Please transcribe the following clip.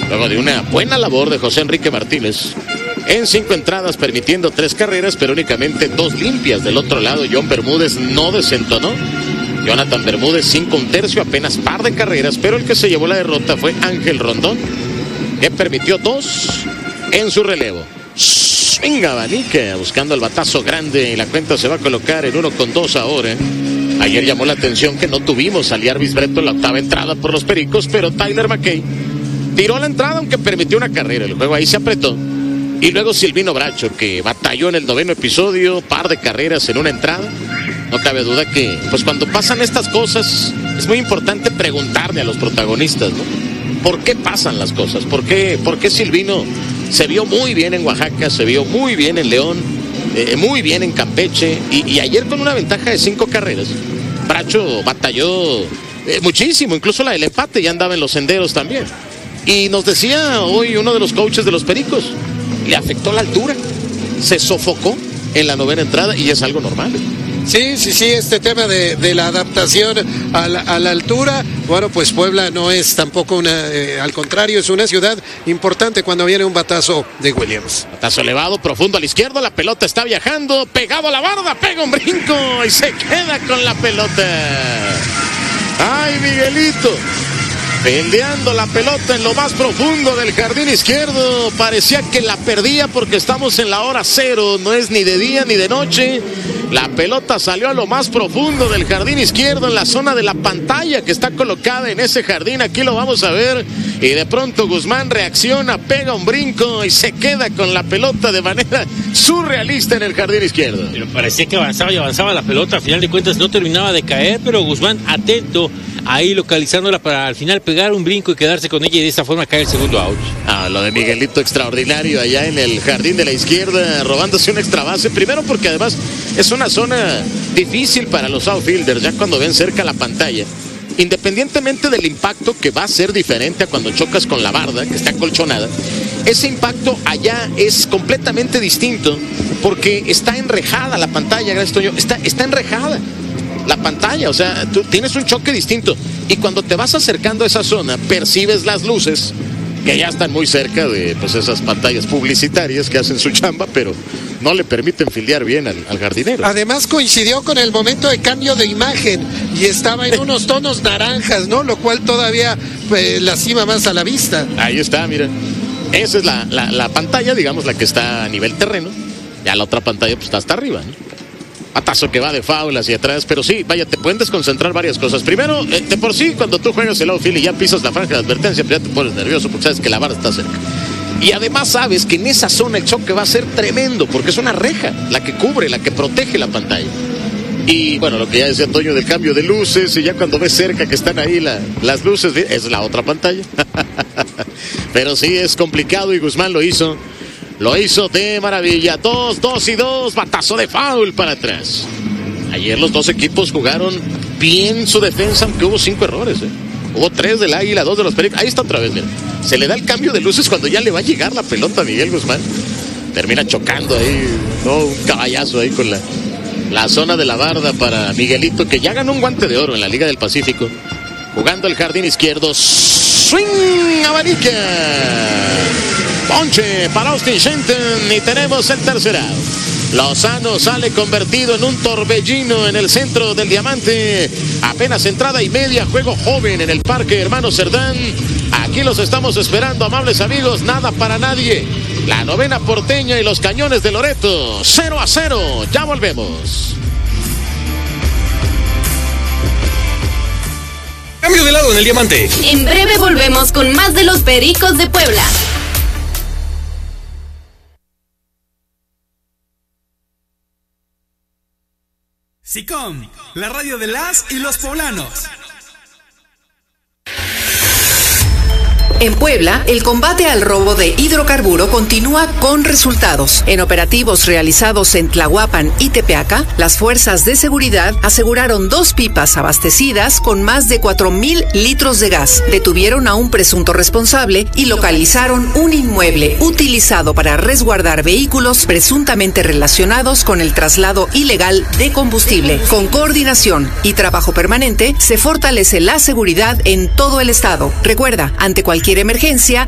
luego de una buena labor de José Enrique Martínez. En 5 entradas, permitiendo 3 carreras, pero únicamente 2 limpias. Del otro lado, John Bermúdez no desentonó. Jonathan Bermúdez 5 1/3, apenas par de carreras, pero el que se llevó la derrota fue Ángel Rondón, que permitió 2 en su relevo. Venga, abanica, buscando el batazo grande, y la cuenta se va a colocar en 1-2 ahora. Ayer llamó la atención que no tuvimos a Liarvis Breto en la 8ª entrada por los Pericos, pero Tyler McKay tiró la entrada, aunque permitió una carrera. El juego ahí se apretó. Y luego Silvino Bracho, que batalló en el 9º episodio, par de carreras en una entrada. No cabe duda que, pues cuando pasan estas cosas, es muy importante preguntarle a los protagonistas, ¿no? ¿Por qué pasan las cosas? ¿Por qué Silvino se vio muy bien en Oaxaca, se vio muy bien en León, muy bien en Campeche? Y ayer con una ventaja de 5 carreras, Bracho batalló muchísimo, incluso la del empate ya andaba en los senderos también. Y nos decía hoy uno de los coaches de los Pericos, le afectó la altura, se sofocó en la 9ª entrada y es algo normal. Sí, este tema de la adaptación a la altura. Bueno, pues Puebla no es tampoco al contrario, es una ciudad importante cuando viene un batazo de Williams. Batazo elevado, profundo a la izquierda, la pelota está viajando, pegado a la barda, pega un brinco y se queda con la pelota. ¡Ay, Miguelito! Peleando la pelota en lo más profundo del jardín izquierdo. Parecía que la perdía porque estamos en la hora cero. No es ni de día ni de noche. La pelota salió a lo más profundo del jardín izquierdo, en la zona de la pantalla que está colocada en ese jardín. Aquí lo vamos a ver. Y de pronto Guzmán reacciona, pega un brinco y se queda con la pelota de manera surrealista en el jardín izquierdo. Pero parecía que avanzaba y avanzaba la pelota. Al final de cuentas no terminaba de caer, pero Guzmán atento, ahí localizándola para al final pegar un brinco y quedarse con ella y de esa forma caer el segundo out. Lo de Miguelito extraordinario allá en el jardín de la izquierda, robándose un extra base. Primero porque además es una zona difícil para los outfielders, ya cuando ven cerca la pantalla. Independientemente del impacto, que va a ser diferente a cuando chocas con la barda, que está acolchonada, ese impacto allá es completamente distinto porque está enrejada la pantalla, gracias Toño, está enrejada la pantalla, o sea, tú tienes un choque distinto y cuando te vas acercando a esa zona percibes las luces que ya están muy cerca de pues esas pantallas publicitarias que hacen su chamba, pero no le permiten fildear bien al jardinero. Además coincidió con el momento de cambio de imagen y estaba en unos tonos naranjas, ¿no? Lo cual todavía lastima más a la vista. Ahí está, mira. Esa es la pantalla, digamos, la que está a nivel terreno. Ya la otra pantalla pues está hasta arriba, ¿no? Batazo que va de foul hacia atrás, pero sí, vaya, te pueden desconcentrar varias cosas. Primero, de por sí, cuando tú juegas el outfield y ya pisas la franja de advertencia, pues ya te pones nervioso porque sabes que la barra está cerca. Y además sabes que en esa zona el choque va a ser tremendo, porque es una reja la que cubre, la que protege la pantalla. Y bueno, lo que ya decía Antonio del cambio de luces, y ya cuando ves cerca que están ahí las luces, es la otra pantalla. Pero sí, es complicado y Guzmán lo hizo. Lo hizo de maravilla. 2-2, batazo de foul para atrás. Ayer los dos equipos jugaron bien su defensa, aunque hubo 5 errores. Hubo 3 del Águila, 2 de los Pericos. Ahí está otra vez, mira. Se le da el cambio de luces cuando ya le va a llegar la pelota a Miguel Guzmán. Termina chocando ahí, ¿no? Un caballazo ahí con la zona de la barda para Miguelito, que ya ganó un guante de oro en la Liga del Pacífico. Jugando el jardín izquierdo. Swing, abanica. Ponche para Austin Shenton y tenemos el tercer out. Lozano sale convertido en un torbellino en el centro del diamante. Apenas entrada y media, juego joven en el Parque Hermano Cerdán. Aquí los estamos esperando, amables amigos, nada para nadie. La novena porteña y los cañones de Loreto, 0-0, ya volvemos. Cambio de lado en el diamante. En breve volvemos con más de los Pericos de Puebla. SICOM, la radio de las y los poblanos. En Puebla, el combate al robo de hidrocarburo continúa con resultados. En operativos realizados en Tlahuapan y Tepeaca, las fuerzas de seguridad aseguraron 2 pipas abastecidas con más de 4,000 litros de gas. Detuvieron a un presunto responsable y localizaron un inmueble utilizado para resguardar vehículos presuntamente relacionados con el traslado ilegal de combustible. Con coordinación y trabajo permanente, se fortalece la seguridad en todo el estado. Recuerda, ante cualquier emergencia,